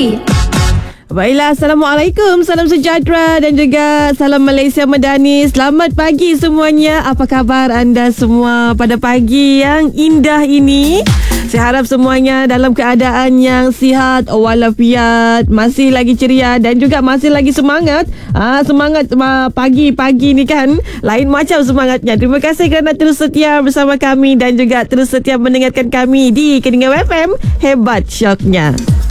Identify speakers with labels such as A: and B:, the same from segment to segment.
A: pagi.
B: Baiklah, Assalamualaikum, salam sejahtera dan juga salam Malaysia Madani. Selamat pagi semuanya. Apa khabar anda semua pada pagi yang indah ini? Saya harap semuanya dalam keadaan yang sihat walafiat, masih lagi ceria dan juga masih lagi semangat. Semangat pagi-pagi ni kan lain macam semangatnya. Terima kasih kerana terus setia bersama kami dan juga terus setia mendengarkan kami di Keningau FM. Hebat syoknya.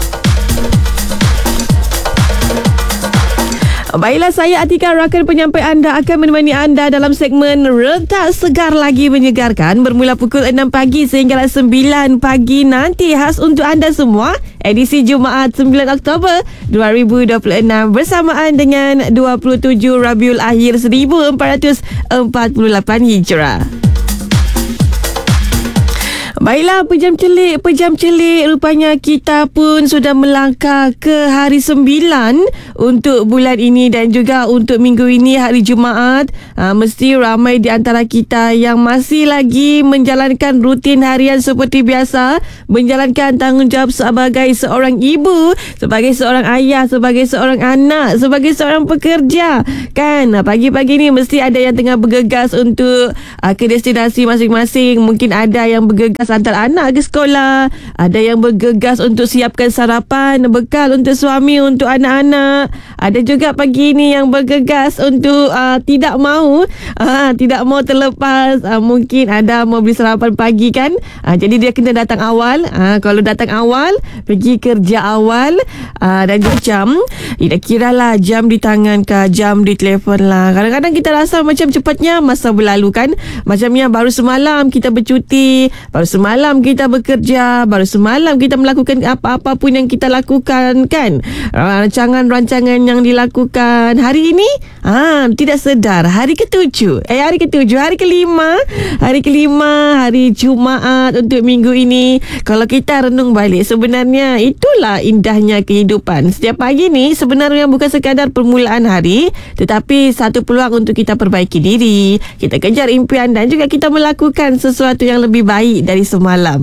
B: Baiklah, saya Atika, rakan penyampai anda akan menemani anda dalam segmen Retak Segar Lagi Menyegarkan bermula pukul 6 pagi sehingga 9 pagi nanti, khas untuk anda semua, edisi Jumaat 9 Oktober 2026 bersamaan dengan 27 Rabiul Akhir 1448 Hijrah. Baiklah, pejam celik rupanya kita pun sudah melangkah ke hari 9 untuk bulan ini dan juga untuk minggu ini, hari Jumaat. Mesti ramai di antara kita yang masih lagi menjalankan rutin harian seperti biasa, menjalankan tanggungjawab sebagai seorang ibu, sebagai seorang ayah, sebagai seorang anak, sebagai seorang pekerja. Kan, pagi-pagi ni mesti ada yang tengah bergegas untuk ke destinasi masing-masing. Mungkin ada yang bergegas hantar anak ke sekolah, ada yang bergegas untuk siapkan sarapan, bekal untuk suami, untuk anak-anak. Ada juga pagi ni yang bergegas untuk tidak mahu terlepas. Mungkin ada mau beli sarapan pagi kan, jadi dia kena datang awal. Kalau datang awal, pergi kerja awal. Dan juga jam, tidak kira lah jam di tangan ke jam di telefon lah. Kadang-kadang kita rasa macam cepatnya masa berlalu kan. Macamnya baru semalam kita bercuti, baru semalam kita bekerja, baru semalam kita melakukan apa-apa pun yang kita lakukan kan. Rancangan-rancangan yang dilakukan hari ini, tidak sedar hari ke-7, hari kelima, hari Jumaat untuk minggu ini. Kalau kita renung balik, sebenarnya itulah indahnya kehidupan. Setiap pagi ni sebenarnya bukan sekadar permulaan hari, tetapi satu peluang untuk kita perbaiki diri, kita kejar impian dan juga kita melakukan sesuatu yang lebih baik dari semalam.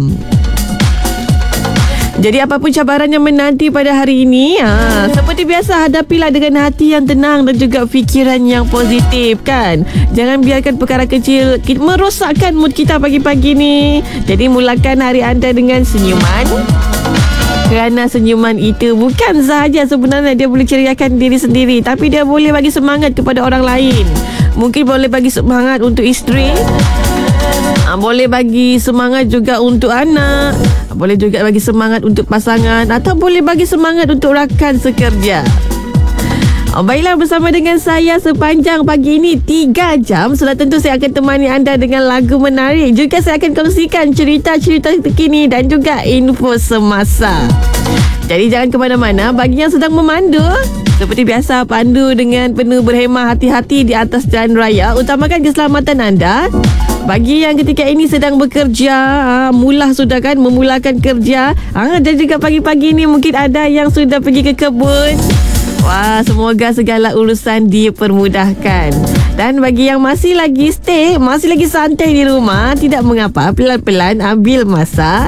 B: Jadi apapun cabaran yang menanti pada hari ini, seperti biasa, hadapilah dengan hati yang tenang dan juga fikiran yang positif kan. Jangan biarkan perkara kecil merosakkan mood kita pagi-pagi ni. Jadi mulakan hari anda dengan senyuman. Kerana senyuman itu bukan sahaja sebenarnya dia boleh ceriakan diri sendiri, tapi dia boleh bagi semangat kepada orang lain. Mungkin boleh bagi semangat untuk isteri, boleh bagi semangat juga untuk anak, boleh juga bagi semangat untuk pasangan, atau boleh bagi semangat untuk rakan sekerja. Baiklah, bersama dengan saya sepanjang pagi ini 3 jam. Sudah tentu saya akan temani anda dengan lagu menarik. Juga saya akan kongsikan cerita-cerita terkini dan juga info semasa. Jadi jangan ke mana-mana. Bagi yang sedang memandu, seperti biasa, pandu dengan penuh berhemah, hati-hati di atas jalan raya. Utamakan keselamatan anda. Bagi yang ketika ini sedang bekerja, memulakan kerja, dan juga pagi-pagi ni mungkin ada yang sudah pergi ke kebun. Wah, semoga segala urusan dipermudahkan. Dan bagi yang masih lagi santai di rumah, tidak mengapa, pelan-pelan ambil masa.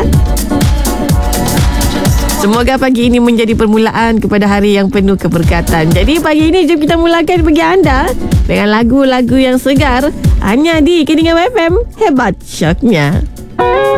B: Semoga pagi ini menjadi permulaan kepada hari yang penuh keberkatan. Jadi pagi ini jom kita mulakan bagi anda dengan lagu-lagu yang segar hanya di Keningau FM. Hebat syoknya.